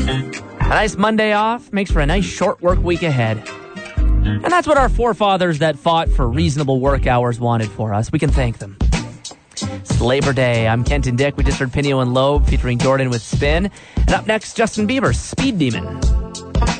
A nice Monday off makes for a nice short work week ahead. And that's what our forefathers that fought for reasonable work hours wanted for us. We can thank them. It's Labor Day. I'm Kenton Dick. We just heard Pinio and Loeb featuring Jordan with Spin. And up next, Justin Bieber, Speed Demon.